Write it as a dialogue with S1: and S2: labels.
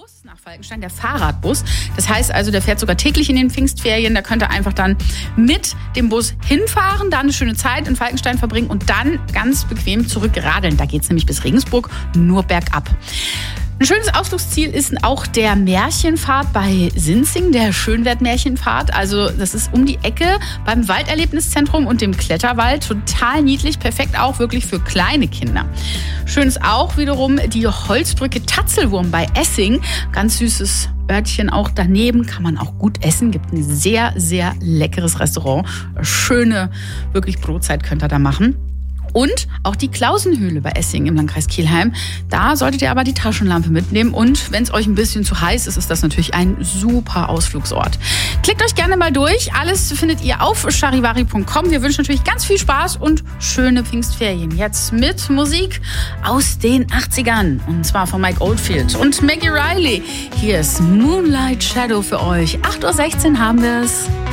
S1: Bus nach Falkenstein, der Fahrradbus. Das heißt also, der fährt sogar täglich in den Pfingstferien. Da könnt ihr einfach dann mit dem Bus hinfahren, da eine schöne Zeit in Falkenstein verbringen und dann ganz bequem zurückradeln. Da geht's nämlich bis Regensburg nur bergab. Ein schönes Ausflugsziel ist auch der Märchenpfad bei Sinzing, der Schönwert-Märchenpfad. Also das ist um die Ecke beim Walderlebniszentrum und dem Kletterwald. Total niedlich, perfekt auch wirklich für kleine Kinder. Schön ist auch wiederum die Holzbrücke Tatzelwurm bei Essing. Ganz süßes Örtchen auch daneben, kann man auch gut essen. Gibt ein sehr, sehr leckeres Restaurant. Schöne, wirklich Brotzeit könnt ihr da machen. Und auch die Klausenhöhle bei Essing im Landkreis Kelheim. Da solltet ihr aber die Taschenlampe mitnehmen. Und wenn es euch ein bisschen zu heiß ist, ist das natürlich ein super Ausflugsort. Klickt euch gerne mal durch. Alles findet ihr auf charivari.com. Wir wünschen natürlich ganz viel Spaß und schöne Pfingstferien. Jetzt mit Musik aus den 80ern. Und zwar von Mike Oldfield und Maggie Riley. Hier ist Moonlight Shadow für euch. 8:16 Uhr haben wir es.